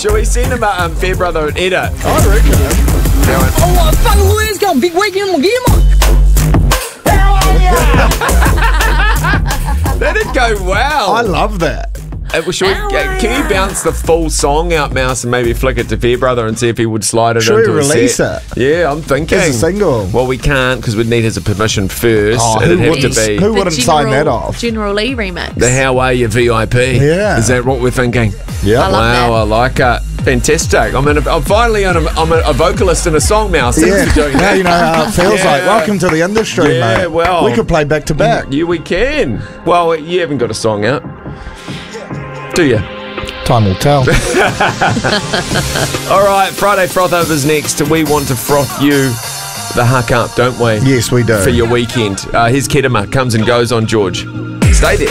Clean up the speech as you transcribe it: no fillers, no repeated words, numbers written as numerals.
Shall we send him Fairbrother an edit? I reckon. Oh, fuck, let's go. Big weekend, we'll get him on. That did go well. I love that. Can you bounce the full song out, Mouse, and maybe flick it to Fairbrother and see if he would slide it Should into we release a set? it? Yeah, I'm thinking. As a single. Well, we can't because we'd need his permission first. Oh, It'd who have to wouldn't- be who wouldn't sign that off? General Lee remix. the How Are You VIP. Yeah. Is that what we're thinking? Yeah. I love Wow, that. I like it. Fantastic. I'm finally a vocalist in a song now. Thanks for doing now that. you know how it feels Yeah. like. Welcome to the industry, Yeah, mate. well. we could play back to back. Yeah, we can. Well, you haven't got a song out, do you? Time will tell. All right, Friday Froth Over's next. We want to froth you the huck up, don't we? Yes, we do. For your weekend. Here's Kedema, comes and goes on George. Stay there.